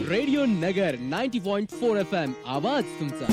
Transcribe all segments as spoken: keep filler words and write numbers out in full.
Radio नगर ninety point four F M आवाज तुमचा.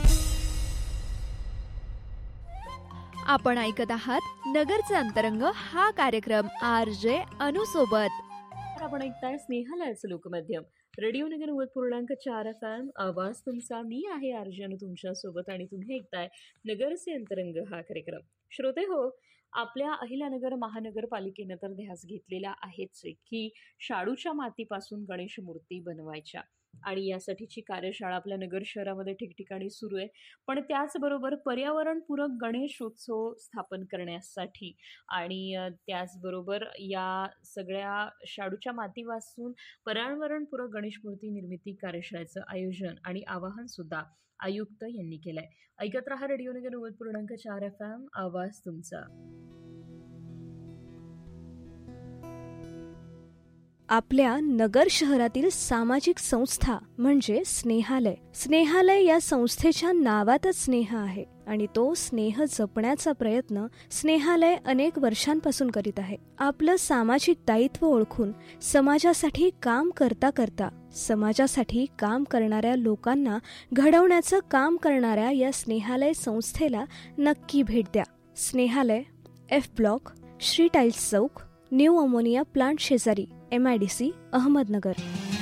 आपण ऐकत आहात नगरचे अंतरंग हा कार्यक्रम आर जे अनु सोबत. आपण ऐकताय स्नेहालयाचं लोकमाध्यम रेडिओ नगर नव्वद पूर्णांक चार एफ एम आवाज तुमचा. मी आहे आर जे अनु तुमच्या सोबत आणि तुम्ही ऐकताय नगरचे अंतरंग हा कार्यक्रम. श्रोते हो, आपल्या अहिल्यानगर महानगरपालिकेनं तर ध्यास घेतलेला आहेच की शाडूच्या मातीपासून गणेश मूर्ती बनवायच्या आणि यासाठीची कार्यशाळा आपल्या नगर शहरामध्ये ठिकठिकाणी सुरू आहे. पण त्याचबरोबर पर्यावरणपूरक गणेशोत्सव स्थापन करण्यासाठी आणि त्याचबरोबर या सगळ्या शाडूच्या मातीपासून पर्यावरणपूरक गणेश मूर्ती निर्मिती कार्यशाळेचं आयोजन आणि आवाहन सुद्धा आयुक्त यांनी केलंय. ऐकत रहा रेडिओ नगर नव्वद पूर्णांक चार एफ एम आवाज तुमचा. आपल्या नगर शहरातील सामाजिक संस्था म्हणजे स्नेहालय. स्नेहालय या संस्थेच्या नावातच स्नेह आहे आणि तो स्नेह जपण्याचा प्रयत्न स्नेहालय अनेक वर्षांपासून करीत आहे. आपलं सामाजिक दायित्व ओळखून समाजासाठी काम करता करता समाजासाठी काम करणाऱ्या लोकांना घडवण्याचं काम करणाऱ्या या स्नेहालय संस्थेला नक्की भेट द्या. Snehalaya, F block, Shri tiles चौक, न्यू अमोनिया प्लांट शेजारी, M I D C, Ahmednagar.